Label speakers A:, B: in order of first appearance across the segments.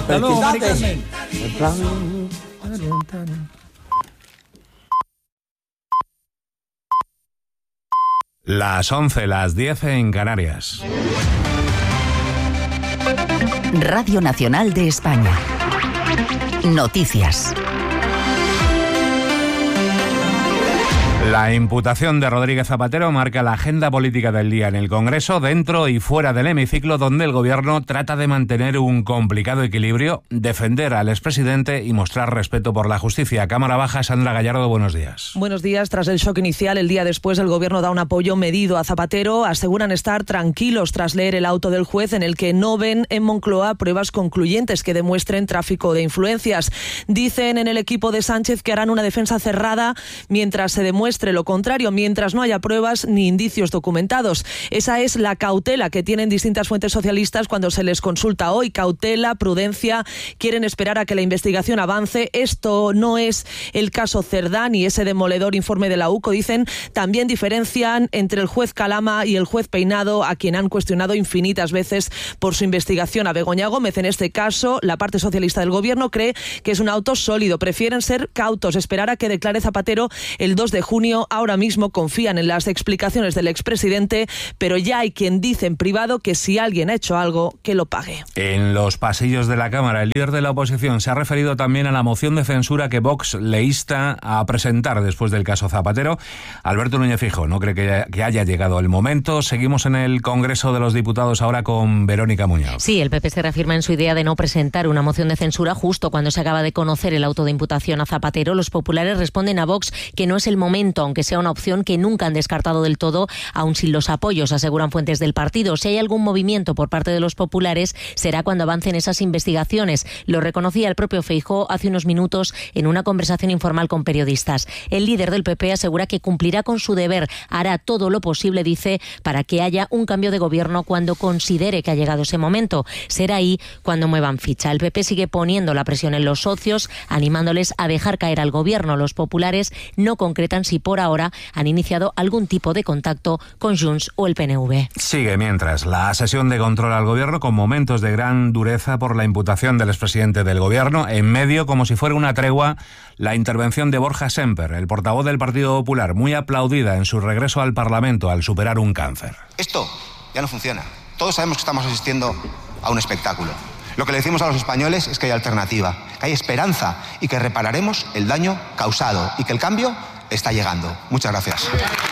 A: Hasta luego, Mari Carmen.
B: Las 11, las 10 en Canarias.
C: Radio Nacional de España. Noticias.
B: La imputación de Rodríguez Zapatero marca la agenda política del día en el Congreso, dentro y fuera del hemiciclo, donde el Gobierno trata de mantener un complicado equilibrio, defender al expresidente y mostrar respeto por la justicia. Cámara Baja, Sandra Gallardo, buenos días.
D: Buenos días. Tras el shock inicial, el día después el Gobierno da un apoyo medido a Zapatero. Aseguran estar tranquilos tras leer el auto del juez, en el que no ven en Moncloa pruebas concluyentes que demuestren tráfico de influencias. Dicen en el equipo de Sánchez que harán una defensa cerrada mientras se demuestre lo contrario, mientras no haya pruebas ni indicios documentados. Esa es la cautela que tienen distintas fuentes socialistas cuando se les consulta hoy. Cautela, prudencia, quieren esperar a que la investigación avance. Esto no es el caso Cerdá ni ese demoledor informe de la UCO, dicen. También diferencian entre el juez Calama y el juez Peinado, a quien han cuestionado infinitas veces por su investigación. A Begoña Gómez, en este caso, la parte socialista del Gobierno cree que es un auto sólido. Prefieren ser cautos, esperar a que declare Zapatero el 2 de junio. Ahora mismo confían en las explicaciones del expresidente, pero ya hay quien dice en privado que si alguien ha hecho algo, que lo pague.
B: En los pasillos de la Cámara, el líder de la oposición se ha referido también a la moción de censura que Vox le insta a presentar después del caso Zapatero. Alberto Núñez Feijóo no cree que haya llegado el momento. Seguimos en el Congreso de los Diputados ahora con Verónica Muñoz.
E: Sí, el PP se reafirma en su idea de no presentar una moción de censura justo cuando se acaba de conocer el auto de imputación a Zapatero. Los populares responden a Vox que no es el momento, aunque sea una opción que nunca han descartado del todo, aun sin los apoyos, aseguran fuentes del partido. Si hay algún movimiento por parte de los populares, será cuando avancen esas investigaciones. Lo reconocía el propio Feijóo hace unos minutos en una conversación informal con periodistas. El líder del PP asegura que cumplirá con su deber, hará todo lo posible, dice, para que haya un cambio de gobierno cuando considere que ha llegado ese momento. Será ahí cuando muevan ficha. El PP sigue poniendo la presión en los socios, animándoles a dejar caer al gobierno. Los populares no concretan si por ahora han iniciado algún tipo de contacto con Junts o el PNV.
B: Sigue mientras la sesión de control al gobierno, con momentos de gran dureza por la imputación del expresidente del gobierno. En medio, como si fuera una tregua, la intervención de Borja Semper, el portavoz del Partido Popular, muy aplaudida en su regreso al Parlamento al superar un cáncer.
F: Esto ya no funciona. Todos sabemos que estamos asistiendo a un espectáculo. Lo que le decimos a los españoles es que hay alternativa, que hay esperanza y que repararemos el daño causado y que el cambio está llegando. Muchas gracias.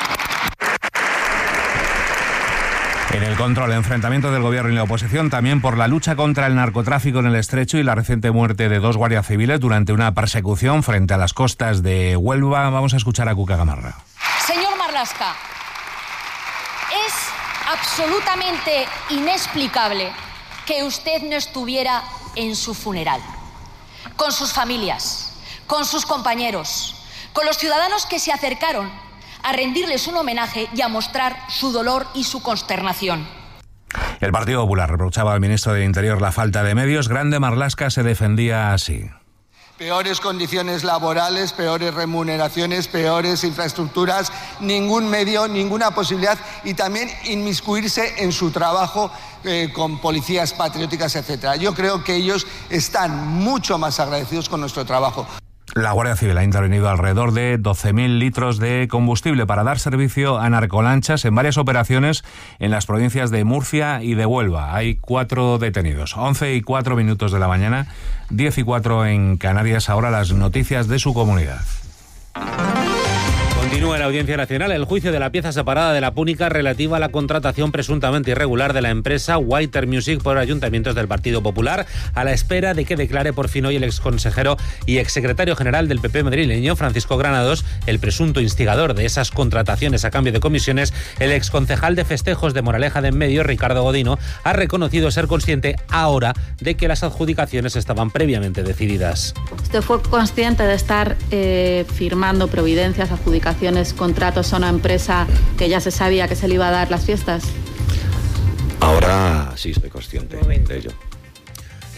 B: En el control, enfrentamiento del gobierno y la oposición también por la lucha contra el narcotráfico en el Estrecho y la reciente muerte de 2 guardias civiles durante una persecución frente a las costas de Huelva. Vamos a escuchar a Cuca Gamarra.
G: Señor Marlaska, es absolutamente inexplicable que usted no estuviera en su funeral, con sus familias, con sus compañeros, con los ciudadanos que se acercaron a rendirles un homenaje y a mostrar su dolor y su consternación.
B: El Partido Popular reprochaba al ministro de Interior la falta de medios. Grande Marlaska se defendía así.
H: Peores condiciones laborales, peores remuneraciones, peores infraestructuras, ningún medio, ninguna posibilidad, y también inmiscuirse en su trabajo con policías patrióticas, etcétera. Yo creo que ellos están mucho más agradecidos con nuestro trabajo.
B: La Guardia Civil ha intervenido alrededor de 12.000 litros de combustible para dar servicio a narcolanchas en varias operaciones en las provincias de Murcia y de Huelva. Hay 4 detenidos. 11:04 de la mañana, 10:04 en Canarias. Ahora las noticias de su comunidad.
I: Continúa en la Audiencia Nacional el juicio de la pieza separada de la púnica relativa a la contratación presuntamente irregular de la empresa Whiter Music por ayuntamientos del Partido Popular, a la espera de que declare por fin hoy el exconsejero y exsecretario general del PP madrileño, Francisco Granados, el presunto instigador de esas contrataciones a cambio de comisiones. El exconcejal de festejos de Moraleja de Enmedio, Ricardo Godino, ha reconocido ser consciente ahora de que las adjudicaciones estaban previamente decididas.
J: Usted fue consciente de estar firmando providencias, adjudicaciones, contratos a una empresa que ya se sabía que se le iba a dar las fiestas.
K: Ahora sí soy consciente de ello.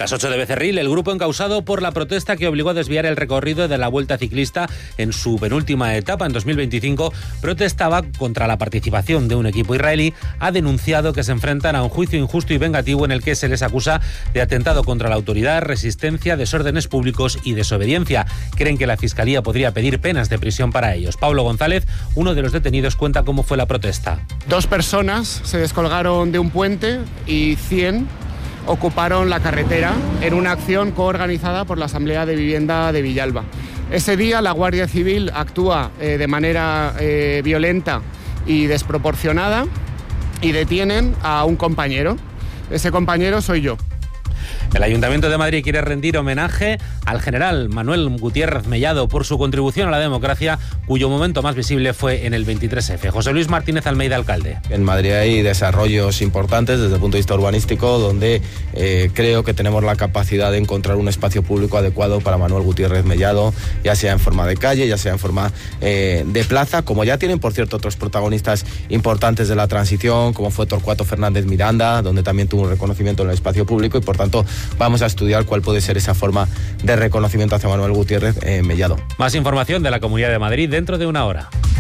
I: Las 8 de Becerril, el grupo encausado por la protesta que obligó a desviar el recorrido de la Vuelta Ciclista en su penúltima etapa en 2025 protestaba contra la participación de un equipo israelí. Ha denunciado que se enfrentan a un juicio injusto y vengativo en el que se les acusa de atentado contra la autoridad, resistencia, desórdenes públicos y desobediencia. Creen que la Fiscalía podría pedir penas de prisión para ellos. Pablo González, uno de los detenidos, cuenta cómo fue la protesta.
A: 2 personas se descolgaron de un puente y 100 ocuparon la carretera en una acción coorganizada por la Asamblea de Vivienda de Villalba. Ese día la Guardia Civil actúa de manera violenta y desproporcionada y detienen a un compañero. Ese compañero soy yo.
I: El Ayuntamiento de Madrid quiere rendir homenaje al general Manuel Gutiérrez Mellado por su contribución a la democracia, cuyo momento más visible fue en el 23F. José Luis Martínez Almeida, alcalde.
K: En Madrid hay desarrollos importantes desde el punto de vista urbanístico, donde creo que tenemos la capacidad de encontrar un espacio público adecuado para Manuel Gutiérrez Mellado, ya sea en forma de calle, ya sea en forma de plaza, como ya tienen, por cierto, otros protagonistas importantes de la transición, como fue Torcuato Fernández Miranda, donde también tuvo un reconocimiento en el espacio público, y por tanto vamos a estudiar cuál puede ser esa forma de reconocimiento hacia Manuel Gutiérrez Mellado.
I: Más información de la Comunidad de Madrid dentro de una hora.